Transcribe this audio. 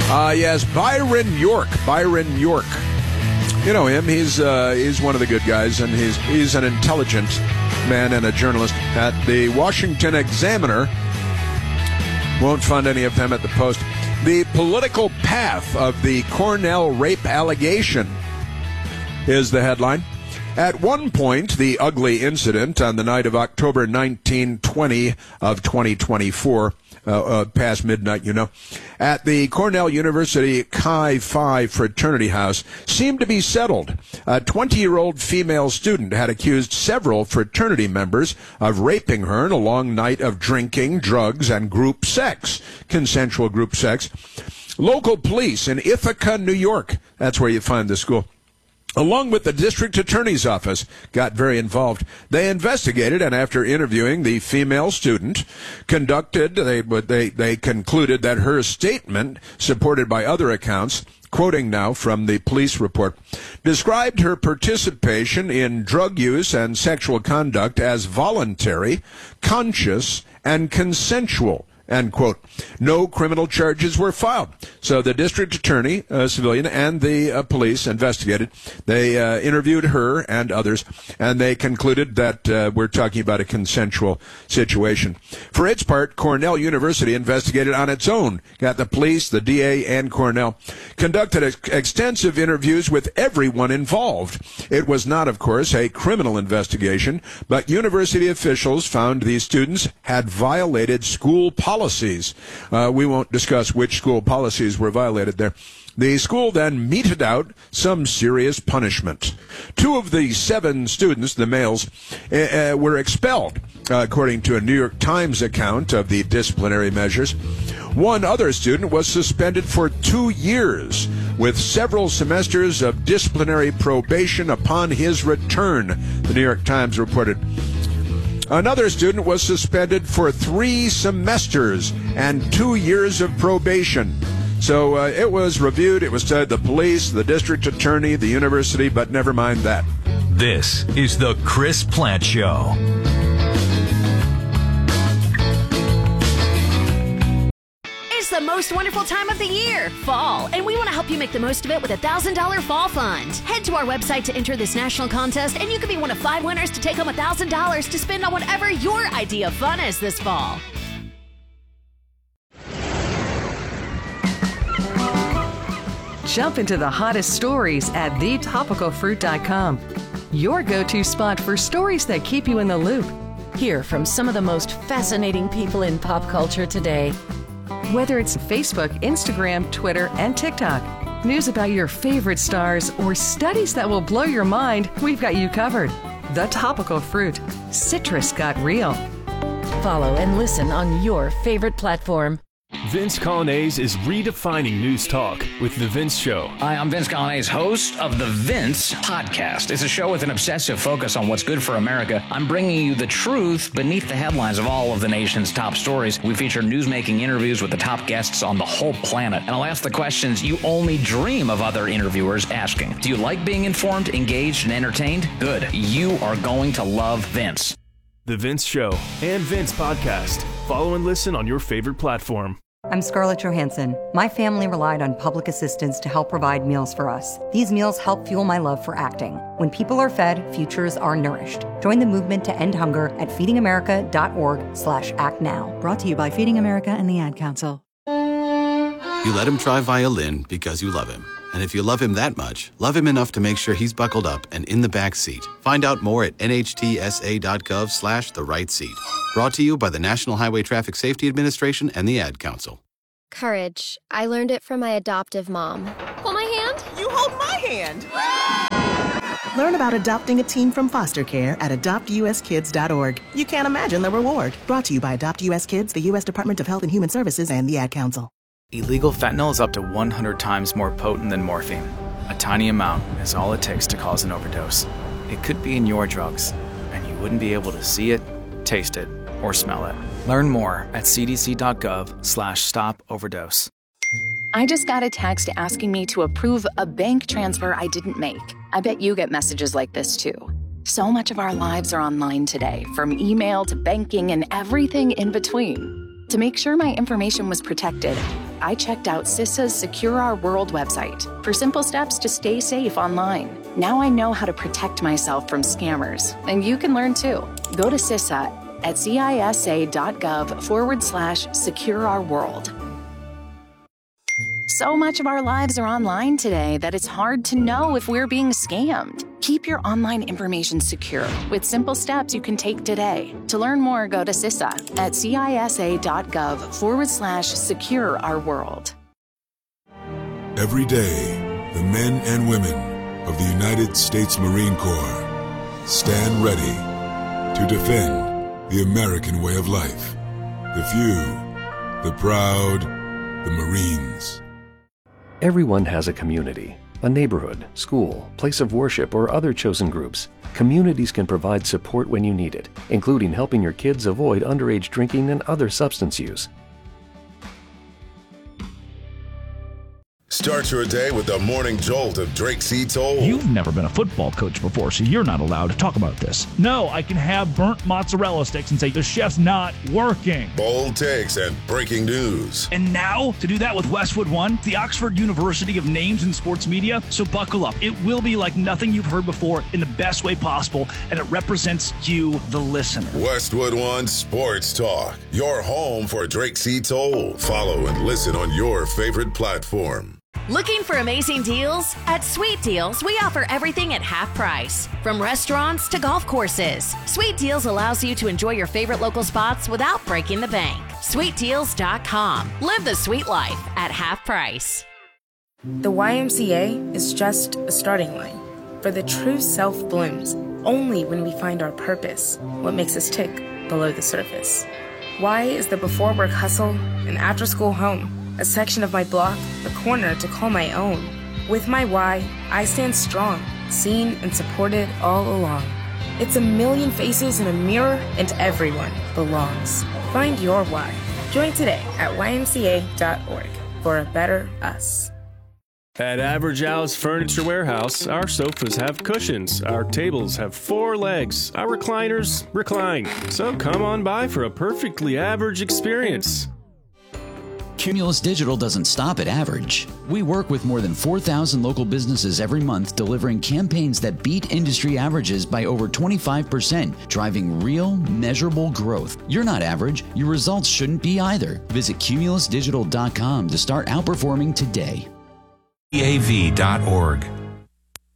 Yes, Byron York. Byron York. You know him. He's one of the good guys, and he's an intelligent man and a journalist at the Washington Examiner. Won't find any of them at the Post. The political path of the Cornell rape allegation is the headline. At one point, the ugly incident on the night of October 1920 of 2024, past midnight, at the Cornell University Chi Phi fraternity house seemed to be settled. A 20-year-old female student had accused several fraternity members of raping her in a long night of drinking, drugs, and group sex, consensual group sex. Local police in Ithaca, New York, that's where you find the school, along with the district attorney's office, got very involved. They investigated, and after interviewing the female student, they concluded that her statement, supported by other accounts, quoting now from the police report, described her participation in drug use and sexual conduct as voluntary, conscious, and consensual. End quote. No criminal charges were filed. So the district attorney, civilian, and the police investigated. They interviewed her and others, and they concluded that we're talking about a consensual situation. For its part, Cornell University investigated on its own. Got the police, the DA, and Cornell. Conducted extensive interviews with everyone involved. It was not, of course, a criminal investigation, but university officials found these students had violated school policies. We won't discuss which school policies were violated there. The school then meted out some serious punishment. 2 of the 7 students, the males, were expelled, according to a New York Times account of the disciplinary measures. One other student was suspended for 2 years, with several semesters of disciplinary probation upon his return, the New York Times reported. Another student was suspended for 3 semesters and 2 years of probation. So it was reviewed. It was to the police, the district attorney, the university, but never mind that. This is the Chris Plante Show. It's the most wonderful time of the year, fall, and we want to help you make the most of it with a $1,000 fall fund. Head to our website to enter this national contest, and you could be one of 5 winners to take home $1,000 to spend on whatever your idea of fun is this fall. Jump into the hottest stories at thetopicalfruit.com. Your go-to spot for stories that keep you in the loop. Hear from some of the most fascinating people in pop culture today. Whether it's Facebook, Instagram, Twitter, and TikTok, news about your favorite stars, or studies that will blow your mind, we've got you covered. The Topical Fruit. Citrus got real. Follow and listen on your favorite platform. Vince Coglianese is redefining news talk with The Vince Show. Hi, I'm Vince Coglianese, host of The Vince Podcast. It's a show with an obsessive focus on what's good for America. I'm bringing you the truth beneath the headlines of all of the nation's top stories. We feature newsmaking interviews with the top guests on the whole planet. And I'll ask the questions you only dream of other interviewers asking. Do you like being informed, engaged, and entertained? Good. You are going to love Vince. The Vince Show and Vince Podcast. Follow and listen on your favorite platform. I'm Scarlett Johansson. My family relied on public assistance to help provide meals for us. These meals help fuel my love for acting. When people are fed, futures are nourished. Join the movement to end hunger at feedingamerica.org/actnow. Brought to you by Feeding America and the Ad Council. You let him try violin because you love him. And if you love him that much, love him enough to make sure he's buckled up and in the back seat. Find out more at nhtsa.gov/the-right-seat. Brought to you by the National Highway Traffic Safety Administration and the Ad Council. Courage. I learned it from my adoptive mom. Hold my hand. You hold my hand. Learn about adopting a teen from foster care at adoptuskids.org. You can't imagine the reward. Brought to you by Adopt US Kids, the U.S. Department of Health and Human Services, and the Ad Council. Illegal fentanyl is up to 100 times more potent than morphine. A tiny amount is all it takes to cause an overdose. It could be in your drugs, and you wouldn't be able to see it, taste it, or smell it. Learn more at cdc.gov/stop-overdose. I just got a text asking me to approve a bank transfer I didn't make. I bet you get messages like this too. So much of our lives are online today, from email to banking and everything in between. To make sure my information was protected, I checked out CISA's Secure Our World website for simple steps to stay safe online. Now I know how to protect myself from scammers, and you can learn too. Go to CISA at cisa.gov/Secure Our World. So much of our lives are online today that it's hard to know if we're being scammed. Keep your online information secure with simple steps you can take today. To learn more, go to CISA at cisa.gov/Secure Our World. Every day, the men and women of the United States Marine Corps stand ready to defend the American way of life. The few, the proud, the Marines. Everyone has a community, a neighborhood, school, place of worship, or other chosen groups. Communities can provide support when you need it, including helping your kids avoid underage drinking and other substance use. Start your day with the morning jolt of Drake C. Toll. You've never been a football coach before, so you're not allowed to talk about this. No, I can have burnt mozzarella sticks and say the chef's not working. Bold takes and breaking news. And now, to do that with Westwood One, the Oxford University of Names in Sports Media, so buckle up. It will be like nothing you've heard before in the best way possible, and it represents you, the listener. Westwood One Sports Talk, your home for Drake C. Toll. Follow and listen on your favorite platform. Looking for amazing deals? At Sweet Deals, we offer everything at half price. From restaurants to golf courses, Sweet Deals allows you to enjoy your favorite local spots without breaking the bank. SweetDeals.com. Live the sweet life at half price. The YMCA is just a starting line. For the true self blooms only when we find our purpose, what makes us tick below the surface. Y is the before work hustle and after school home. A section of my block, a corner to call my own. With my why, I stand strong, seen and supported all along. It's a million faces in a mirror, and everyone belongs. Find your why. Join today at ymca.org for a better us. At Average Al's Furniture Warehouse, our sofas have cushions, our tables have 4 legs, our recliners recline. So come on by for a perfectly average experience. Cumulus Digital doesn't stop at average. We work with more than 4,000 local businesses every month, delivering campaigns that beat industry averages by over 25%, driving real, measurable growth. You're not average. Your results shouldn't be either. Visit cumulusdigital.com to start outperforming today. EAV.org.